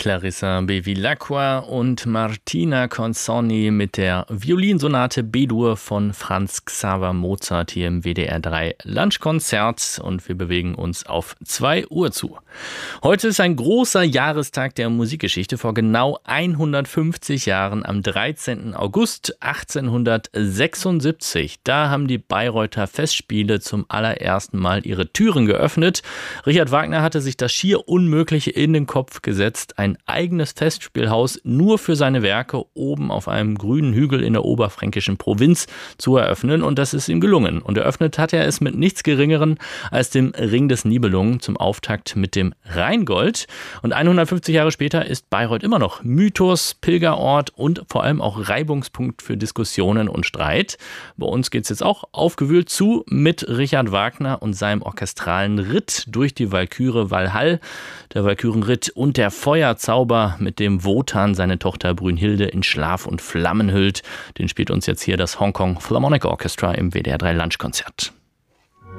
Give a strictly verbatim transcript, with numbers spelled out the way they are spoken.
Clarissa Bevilacqua und Martina Consonni mit der Violinsonate B-Dur von Franz Xaver Mozart hier im W D R drei Lunchkonzert, und wir bewegen uns auf zwei Uhr zu. Heute ist ein großer Jahrestag der Musikgeschichte. Vor genau hundertfünfzig Jahren, am dreizehnten August achtzehnhundertsechsundsiebzig, da haben die Bayreuther Festspiele zum allerersten Mal ihre Türen geöffnet. Richard Wagner hatte sich das schier Unmögliche in den Kopf gesetzt, ein eigenes Festspielhaus nur für seine Werke oben auf einem grünen Hügel in der oberfränkischen Provinz zu eröffnen, und das ist ihm gelungen. Und eröffnet hat er es mit nichts Geringeren als dem Ring des Nibelungen zum Auftakt mit dem Rheingold. Und hundertfünfzig Jahre später ist Bayreuth immer noch Mythos, Pilgerort und vor allem auch Reibungspunkt für Diskussionen und Streit. Bei uns geht es jetzt auch aufgewühlt zu mit Richard Wagner und seinem orchestralen Ritt durch die Walküre Walhall, der Walkürenritt und der Feuerzauber, mit dem Wotan seine Tochter Brünnhilde in Schlaf und Flammen hüllt. Den spielt uns jetzt hier das Hong Kong Philharmonic Orchestra im W D R drei Lunchkonzert.